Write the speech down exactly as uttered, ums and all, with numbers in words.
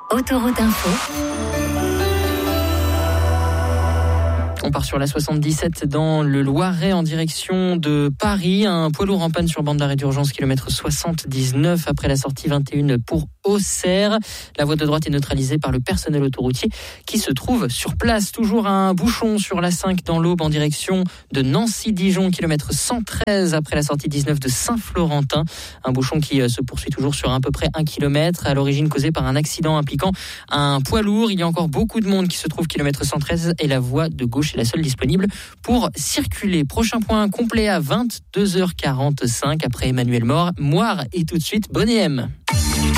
Autoroute Info. On part sur la soixante-dix-sept dans le Loiret en direction de Paris. Un poids lourd en panne sur bande d'arrêt d'urgence, kilomètre soixante-dix-neuf après la sortie vingt et un pour Auxerre. La voie de droite est neutralisée par le personnel autoroutier qui se trouve sur place. Toujours un bouchon sur l'A cinq dans l'Aube en direction de Nancy-Dijon, kilomètre cent treize après la sortie dix-neuf de Saint-Florentin. Un bouchon qui se poursuit toujours sur à peu près un kilomètre, à l'origine causé par un accident impliquant un poids lourd. Il y a encore beaucoup de monde qui se trouve kilomètre cent treize et la voie de gauche est la seule disponible pour circuler. Prochain point complet à vingt-deux heures quarante-cinq après Emmanuel Moire. Moire et tout de suite Bonnet M.